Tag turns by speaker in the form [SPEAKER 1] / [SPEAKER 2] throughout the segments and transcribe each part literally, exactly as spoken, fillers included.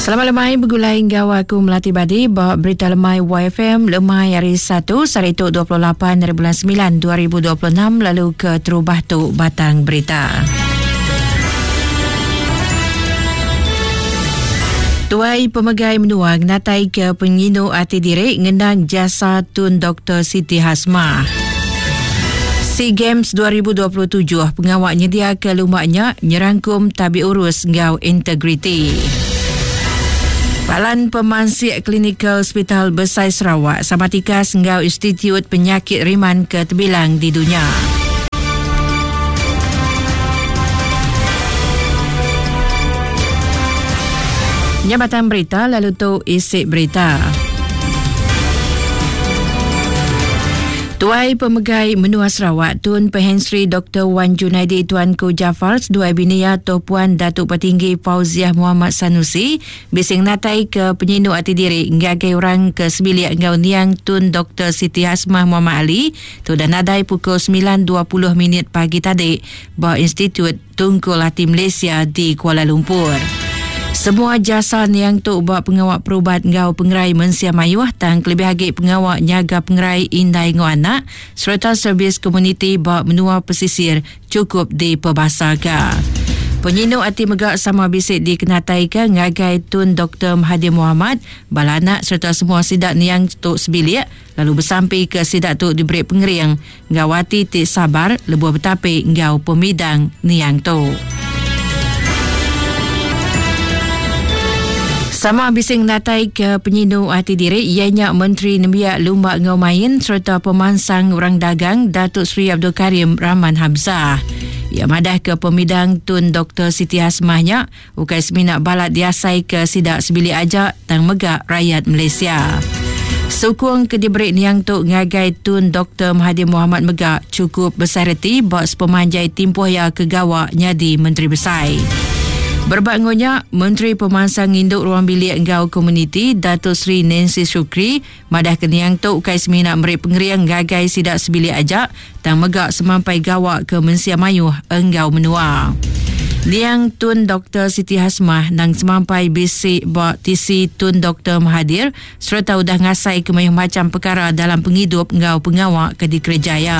[SPEAKER 1] Selamat lemai bergulai gawa aku Melati Badi bawa berita lemai Y F M lemai hari satu Sarituk dua puluh lapan dari bulan sembilan dua ribu dua puluh enam lalu ke terubah tu batang berita. Tuai Pemegai Menuang natai ke pengino hati diri ngendang jasa Tun Doktor Siti Hasmah. SEA Games dua ribu dua puluh tujuh pengawak nyedia ke lumaknya nyerangkum tabi urus ngau integriti. Balan Pemansik Klinikal Hospital Besar Sarawak Samatika Senggau Institut Penyakit Riman ke terbilang di dunia. Jabatan berita lalu tu isi berita. Tuai Pemegai Menua Sarawak Tun Pehensri Doktor Wan Junaidi Tuanku Jafar Duai Binia Tuan Puan Datuk Petinggi Fauziah Muhammad Sanusi bising natai ke penyinduk hati diri ngagai orang ke sebilik ngau niang Tun Doktor Siti Hasmah Muhammad Ali tu dan nadai pukul sembilan dua puluh minit pagi tadi bahawa Institut Tungkul Hati Malaysia di Kuala Lumpur. Semua jasa yang tu buat pengawak perubat ngau pengerai Mensia Mayuh tang kelebih hagi pengawak nyaga pengerai Indai Ngau Anak serta servis komuniti buat menua pesisir cukup diperbasarkan. Penyinduk hati megak sama bisik dikenatai ke ngagai Tun Doktor Mahathir Mohamad balanak serta semua sidak niang tuk sebilik lalu bersampai ke sidak tuk diberi pengering ngawati tik sabar lebuh betapi ngau pemidang niang tu. Sama bising natai ke penyinduk hati diri ianya Menteri Nembiak Lumba Ngau Main serta pemansang orang dagang Datuk Seri Abdul Karim Rahman Hamzah. Ia madah ke pemidang Tun Doktor Siti Hasmahnya ukai seminak balat diasai ke sidak sebilik ajak tang megak rakyat Malaysia. Sukung ke diberi niang tuk ngagai Tun Doktor Mahathir Mohamad megak cukup besar reti bos pemanjai timpuh ya kegawak nyadi Menteri Besar. Berbangunnya, Menteri Pemansang Induk Ruang Bilik Ngau Komuniti Datuk Seri Nancy Shukri madah keniang tok ukai seminak meri pengeriang gagai sidak sebilik ajak tang megak semampai gawak ke Mensia Mayuh Engau Menua. Liang Tun Doktor Siti Hasmah nang semampai bisik buat tisi Tun Doktor Mahathir serta udah ngasai ke mayuh macam perkara dalam penghidup ngau pengawak ke Dikerjaya.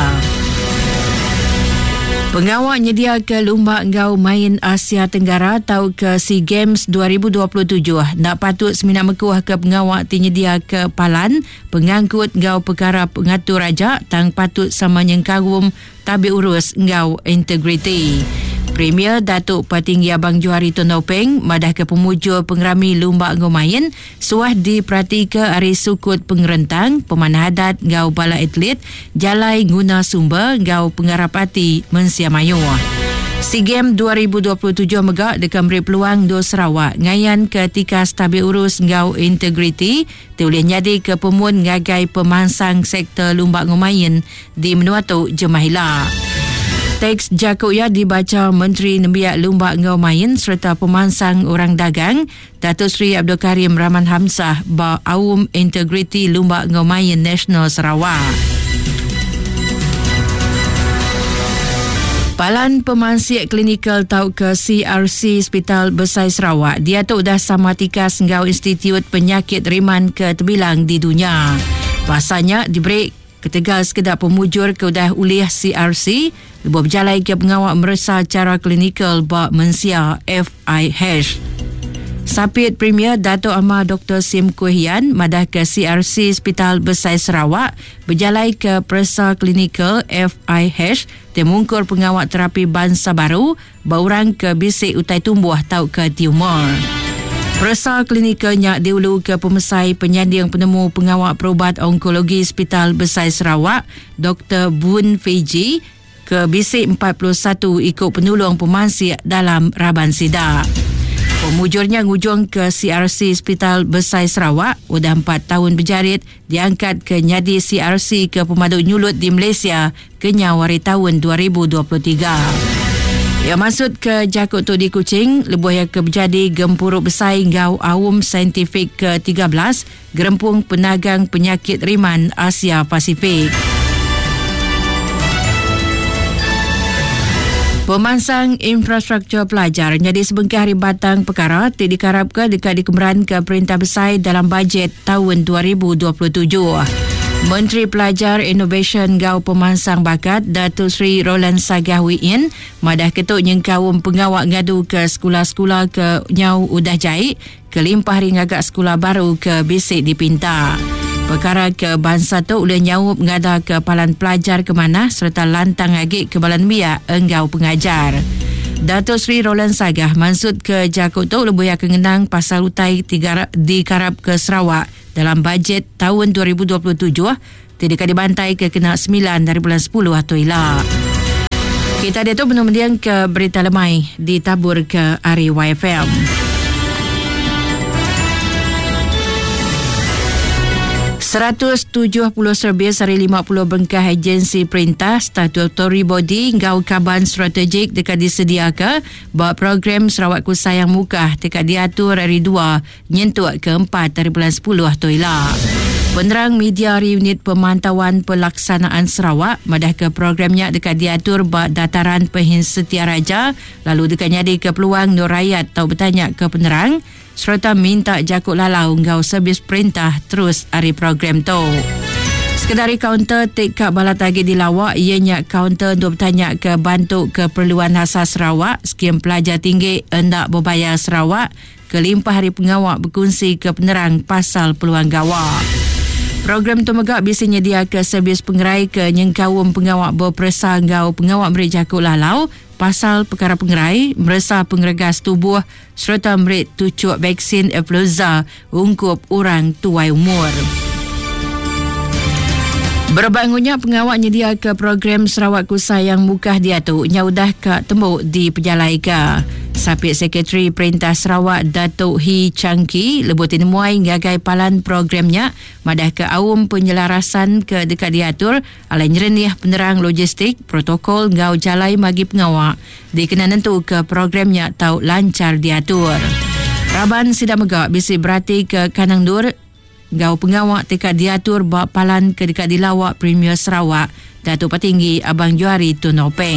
[SPEAKER 1] Pengawak nyedia ke Lumba Ngau Main Asia Tenggara tau ke SEA Games dua ribu dua puluh tujuh nak patut seminak mekuah ke pengawak tinyedia ke Palan pengangkut ngau perkara pengatur raja tang patut sama nyengkagum tabi urus ngau integriti. Premier Datuk Petinggi Abang Johari Tun Peng madah ke pemujur pengerami Lumba Ngau Main suah diperhati ke hari sukut pengerentang pemanah adat ngau bala atlet jalai guna sumber ngau penggarap hati Mensia Mayuh. SEA Games dua ribu dua puluh tujuh megak dekat beri peluang do Sarawak ngayan ke tikas tabi urus ngau integriti boleh nyadi ke pemun ngagai pemansang sektor Lumba Ngau Main di menua tu Jemahilah. Teks Jakuya dibaca Menteri Nembiak Lumba Ngau Main serta pemansang orang dagang Datuk Seri Abdul Karim Rahman Hamzah ba Awum Integriti Lumba Ngau Main Nasional Sarawak. Balan Pemansik Klinikal tau ke C R C Hospital Besar Sarawak dia tu dah samatika Senggau Institut Penyakit Riman ke terbilang di dunia. Bahasanya diberi ketegal sekedar pemujur ke udah ulih C R C lebuh berjalai ke pengawak meresa cara klinikal bak Mensia F I H. Sapit Premier Dato' Ahmad Doktor Sim Kuhian madah ke C R C Hospital Besar Sarawak berjalai ke peresa klinikal F I H temungkur pengawak terapi bangsa baru baurang ke bisik utai tumbuh tau ke tumor. Peresa klinikalnya diulu ke pemesai penyanding penemu pengawak perubat onkologi Hospital Besar Sarawak Doktor Bun Fiji ke bisik empat puluh satu ikut penolong pemansik dalam Raban Sidak. Pemujurnya ngujung ke C R C Hospital Besar Sarawak udah empat tahun berjarit diangkat ke nyadi C R C ke pemaduk nyulut di Malaysia kenya wari tahun dua ribu dua puluh tiga. Ia maksud ke Jakut tu di Kuching lebuh yang ke berjadi gempuruk besar ngau Awum Saintifik ke tiga belas gerempung penagang penyakit riman Asia Pasifik. Pemansang infrastruktur pelajar jadi sebengkah hari batang perkara ti dikarapkan dekat dikemeran ke Perintah Besar dalam bajet tahun dua ribu dua puluh tujuh. Menteri Pelajar Innovation Gau Pemansang Bakat Datuk Seri Roland Sagah Wiin madah ketuk nyengkawum pengawak ngadu ke sekolah-sekolah ke Nyau Udah Jait ke limpah ring agak sekolah baru ke Bisik Dipinta. Perkara ke bangsa tu boleh nyawup ngada ke palan pelajar ke mana serta lantang agik ke balan biak enggau pengajar. Datuk Seri Roland Sagah maksud ke Jakut tu lebih akan kenang pasal utai tiga dikarap ke Sarawak dalam bajet tahun dua ribu dua puluh tujuh tidak dibantai ke kena sembilan dari bulan sepuluh atau ilah. Kita dia tu benar-benar ke berita lemai ditabur ke Ari Y F M. seratus tujuh puluh servis dari lima puluh bengkah agensi perintah statutory body ngau kaban strategik dekat disediakan buat program Sarawak Ku Sayang Mukah dekat diatur hari dua nyentuh ke empat dari bulan sepuluh atau ilah. Penerang media unit pemantauan pelaksanaan Sarawak madah ke programnya dekat diatur buat dataran Pehin Setiaraja lalu dekat nyadi ke peluang Nur Rakyat tau bertanya ke penerang serta minta jakut lalau ngau servis perintah terus hari program tu. Sekedari kaunter tekak bala tagih dilawak ianya kaunter untuk bertanya ke bantu keperluan asas Sarawak skim pelajar tinggi hendak berbayar Sarawak ke limpah hari pengawak berkongsi ke penerang pasal peluang gawak. Program tu megak bisa nyedia ke servis pengerai ke nyengkawum pengawak berperesa ngau pengawak merik jakut lalau pasal perkara pengerai, meresa pengeregas tubuh serta merik tucuk vaksin influenza ungkup orang tuai umur. Berbangunnya pengawak nyedia ke program Sarawak Ku Sayang Mukah dia tu nyaudah ke tembuk di pejalai ke. Sapit Sekretari Perintah Sarawak Datuk Hi Changki lebutin muai ngagai palan programnya madah ke awum penyelarasan ke dekat diatur alai nyerenih penerang logistik protokol ngau jalai bagi pengawak dikena nentu ke programnya tau lancar diatur. Raban sidang megak bisi berarti ke Kanang Dur ngau pengawak dekat diatur bak palan ke dekat dilawak Premier Sarawak Datuk Petinggi Abang Johari Tun Openg.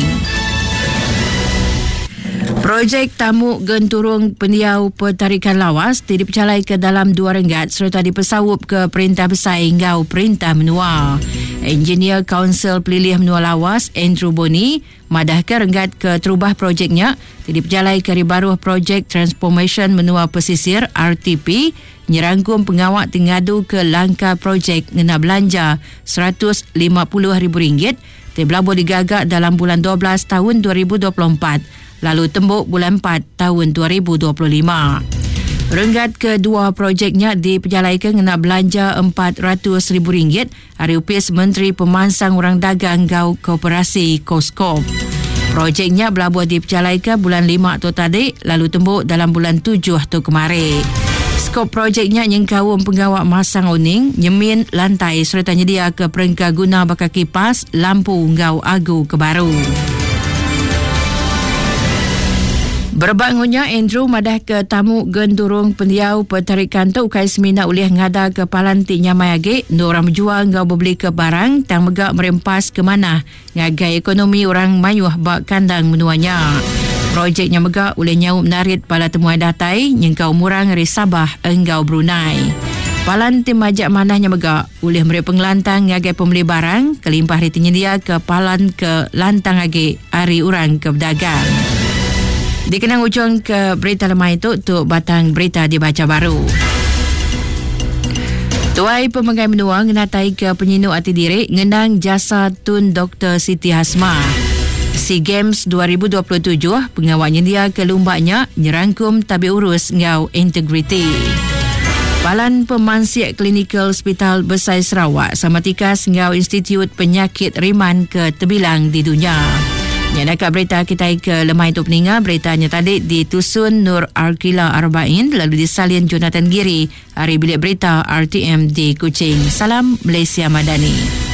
[SPEAKER 1] Projek tamu genturung pendiau pertarikan lawas dipercalai ke dalam dua ringgat serta dipesawup ke Perintah Besar ngau Perintah Menua. Engineer Kaunsil Pelilih Menua Lawas Andrew Boni madah ke ringgat ke terubah projeknya dipercalai ke ribaruh projek Transformation Menua Pesisir R T P nyerangkum pengawak tingadu ke langkah projek ngena belanja seratus lima puluh ribu ringgit dibelabur digagak dalam bulan dua belas tahun dua ribu dua puluh empat lalu tembuk bulan empat tahun dua ribu dua puluh lima. Renggat kedua projeknya diperjalaikan ngena belanja empat ratus ribu ringgit hari upis Menteri Pemansang Orang Dagang Gau Koperasi Koskop. Projeknya berlabuh diperjalaikan bulan lima tu tadi lalu tembuk dalam bulan tujuh tu kemarin. Skop projeknya nyengkawum penggawak masang uning, nyemin lantai serta nyedia ke perengka guna bakal kipas, lampu ngau agu kebaru. Berbangunnya Andrew madah ke tamu gendurung pendiau pertarikan tu kai semina ulih ngada ke palan ti nyamai age orang berjual ngau berbeli ke barang tang megak merempas ke mana ngagai ekonomi orang mayuh bak kandang menuanya. Projeknya megak ulih nyau menarit pala temuai datai nyengkau murang dari Sabah enggau Brunei. Palan tim majak manahnya megak ulih meri pengelantang ngagai pembeli barang kelimpah hari tinyedia ke palan ke lantang age hari orang ke pedagang. Dikenang ujung ke berita lemah itu untuk batang berita dibaca baru. Tuai Pemegai Menua ngenatai ke penyinuk hati diri ngenang jasa Tun Doktor Siti Hasmah. SEA Games dua ribu dua puluh tujuh pengawaknya dia ke lumbaknya nyerangkum tabi urus ngau integriti. Palan Pemansik Klinikal Hospital Besar Sarawak sama tikas ngau Institut Penyakit Riman ke terbilang di dunia. Yang dekat berita kita ke lemah itu peninga beritanya tadi ditusun Nur Arkila Arba'in lalu disalin Jonathan Giri hari bilik berita R T M di Kuching. Salam Malaysia Madani.